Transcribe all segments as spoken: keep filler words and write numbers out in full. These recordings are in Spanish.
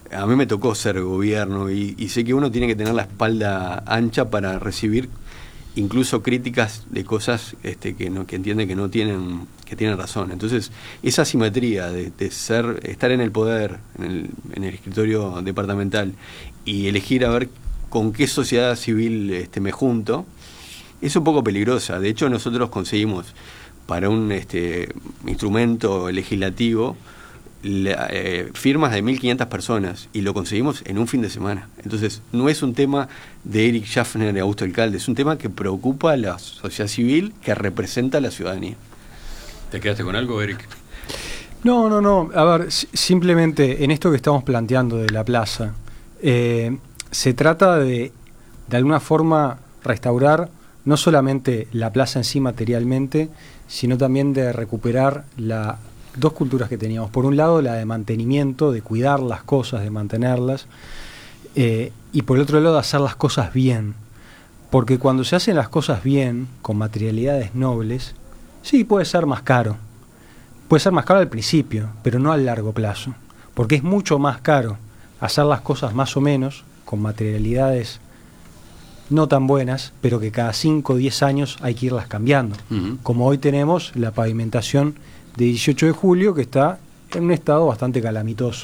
a mí me tocó ser gobierno y, y sé que uno tiene que tener la espalda ancha para recibir incluso críticas de cosas este, que no que entiende que no tienen que tienen razón. Entonces esa asimetría de, de ser estar en el poder, en el, en el escritorio departamental y elegir a ver con qué sociedad civil este, me junto, es un poco peligrosa. De hecho, nosotros conseguimos para un este, instrumento legislativo La, eh, firmas de mil quinientas personas y lo conseguimos en un fin de semana. Entonces no es un tema de Eric Schaffner y Augusto Alcalde, es un tema que preocupa a la sociedad civil que representa a la ciudadanía. ¿Te quedaste con algo, Eric? No, no, no. A ver, simplemente en esto que estamos planteando de la plaza, eh, se trata de de alguna forma restaurar no solamente la plaza en sí materialmente, sino también de recuperar la dos culturas que teníamos. Por un lado, la de mantenimiento, de cuidar las cosas, de mantenerlas, eh, y por el otro lado, de hacer las cosas bien. Porque cuando se hacen las cosas bien, con materialidades nobles, sí, puede ser más caro. Puede ser más caro al principio, pero no a largo plazo. Porque es mucho más caro hacer las cosas más o menos, con materialidades no tan buenas, pero que cada cinco o diez años hay que irlas cambiando. Uh-huh. Como hoy tenemos la pavimentación de dieciocho de julio, que está en un estado bastante calamitoso.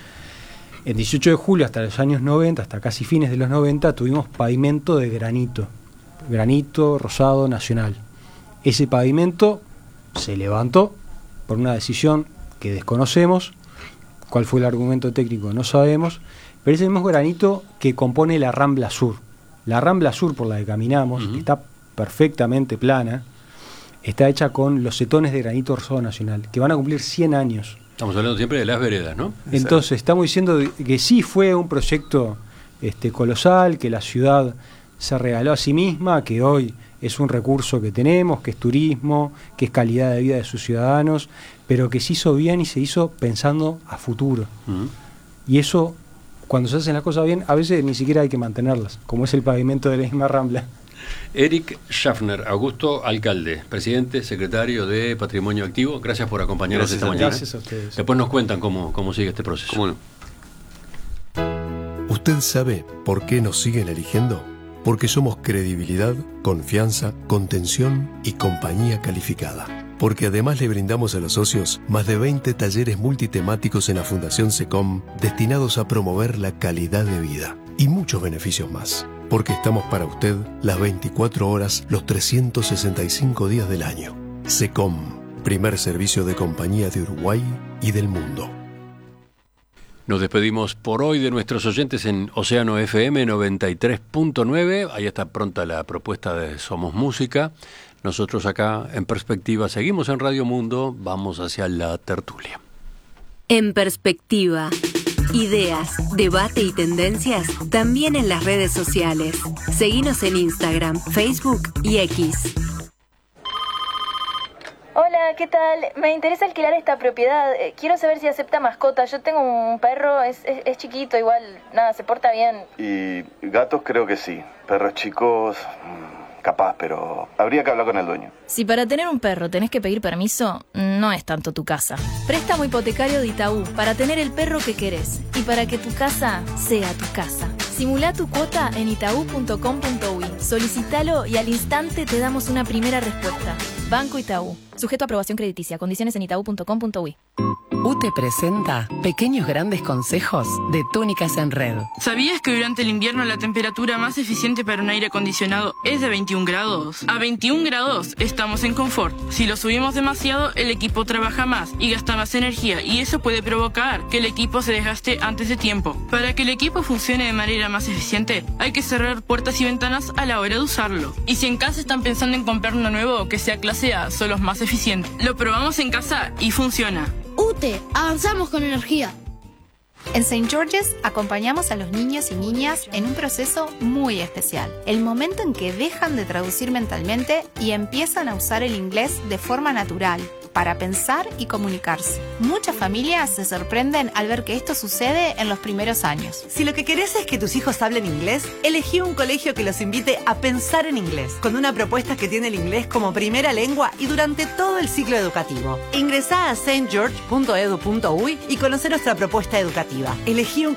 En dieciocho de julio, hasta los años noventa, hasta casi fines de los noventa, tuvimos pavimento de granito, granito rosado nacional. Ese pavimento se levantó por una decisión que desconocemos, cuál fue el argumento técnico no sabemos, pero ese mismo granito que compone la Rambla Sur. La Rambla Sur por la que caminamos, uh-huh. que está perfectamente plana, está hecha con los setones de granito rosado nacional, que van a cumplir cien años. Estamos hablando siempre de las veredas, ¿no? Entonces, estamos diciendo que sí fue un proyecto este, colosal, que la ciudad se regaló a sí misma, que hoy es un recurso que tenemos, que es turismo, que es calidad de vida de sus ciudadanos, pero que se hizo bien y se hizo pensando a futuro. Uh-huh. Y eso, cuando se hacen las cosas bien, a veces ni siquiera hay que mantenerlas, como es el pavimento de la misma Rambla. Eric Schaffner, Augusto Alcalde, presidente, secretario de Patrimonio Activo, gracias por acompañarnos gracias esta mañana. Gracias a ustedes. Después nos cuentan cómo, cómo sigue este proceso. ¿Cómo no? ¿Usted sabe por qué nos siguen eligiendo? Porque somos credibilidad, confianza, contención y compañía calificada. Porque además le brindamos a los socios más de veinte talleres multitemáticos en la Fundación SECOM destinados a promover la calidad de vida y muchos beneficios más. Porque estamos para usted las veinticuatro horas, los trescientos sesenta y cinco días del año. SECOM, primer servicio de compañía de Uruguay y del mundo. Nos despedimos por hoy de nuestros oyentes en Océano F M noventa y tres punto nueve. Ahí está pronta la propuesta de Somos Música. Nosotros acá en Perspectiva seguimos en Radio Mundo, vamos hacia la tertulia. En Perspectiva. Ideas, debate y tendencias también en las redes sociales. Seguinos en Instagram, Facebook y X. Hola, ¿qué tal? Me interesa alquilar esta propiedad. Eh, quiero saber si acepta mascota. Yo tengo un perro, es, es, es chiquito, igual, nada, se porta bien. Y gatos creo que sí. Perros chicos, capaz, pero habría que hablar con el dueño. Si para tener un perro tenés que pedir permiso, no es tanto tu casa. Préstamo hipotecario de Itaú para tener el perro que querés y para que tu casa sea tu casa. Simulá tu cuota en itaú punto com punto uy. Solicítalo y al instante te damos una primera respuesta. Banco Itaú. Sujeto a aprobación crediticia. Condiciones en itaú punto com punto uy. U T E presenta Pequeños Grandes Consejos de Túnicas en Red. ¿Sabías que durante el invierno la temperatura más eficiente para un aire acondicionado es de veintiún grados? A veintiún grados estamos en confort. Si lo subimos demasiado, el equipo trabaja más y gasta más energía, y eso puede provocar que el equipo se desgaste antes de tiempo. Para que el equipo funcione de manera más eficiente, hay que cerrar puertas y ventanas a la hora de usarlo. Y si en casa están pensando en comprar uno nuevo que sea clase A, son los más eficientes. Lo probamos en casa y funciona. U T E, avanzamos con energía. En Saint George's acompañamos a los niños y niñas en un proceso muy especial. El momento en que dejan de traducir mentalmente y empiezan a usar el inglés de forma natural, para pensar y comunicarse. Muchas familias se sorprenden al ver que esto sucede en los primeros años. Si lo que querés es que tus hijos hablen inglés, elegí un colegio que los invite a pensar en inglés, con una propuesta que tiene el inglés como primera lengua y durante todo el ciclo educativo. Ingresá a saint george punto edu punto uy y conoce nuestra propuesta educativa. Elegí un